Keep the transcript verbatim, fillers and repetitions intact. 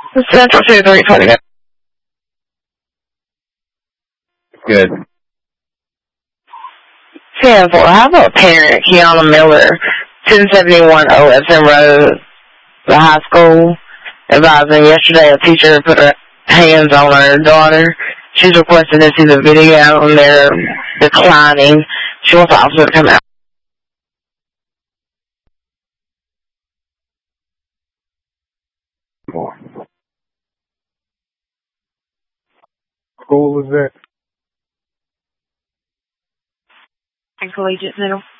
Central two three twenty. Good. ten four. How about parent Kiana Miller, ten seventy-one O S M Road, the high school, advising yesterday a teacher put her hands on her daughter. She's requesting to see the video and they're declining. She wants the officer to come out. School is that? And Collegiate Middle.